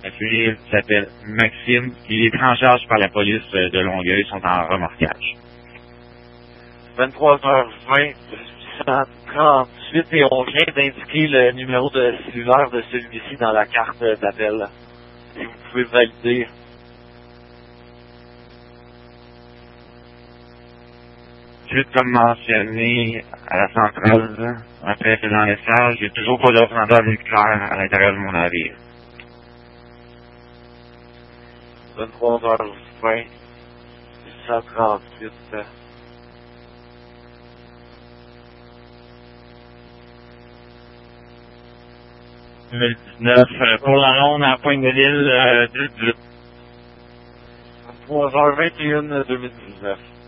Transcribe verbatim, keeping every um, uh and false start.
Celui qui s'appelle Maxime, il est pris en charge par la police de Longueuil, ils sont en remorquage. vingt-trois heures vingt, cent trente-huit, et on vient d'indiquer le numéro de cellulaire de celui-ci dans la carte d'appel. Si vous pouvez valider. Juste comme mentionné à la centrale, un précédent message, il n'y a toujours pas d'ordinateur nucléaire à l'intérieur de mon navire. vingt-trois heures vingt, cent trente-huit. deux mille dix-neuf, euh, pour la ronde à Pointe-de-l'Île, euh, deux dix-huit. vingt-trois heures vingt et une, deux mille dix-neuf.